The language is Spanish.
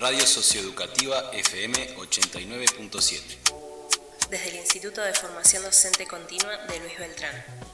Radio Socioeducativa FM 89.7. Desde el Instituto de Formación Docente Continua de Luis Beltrán.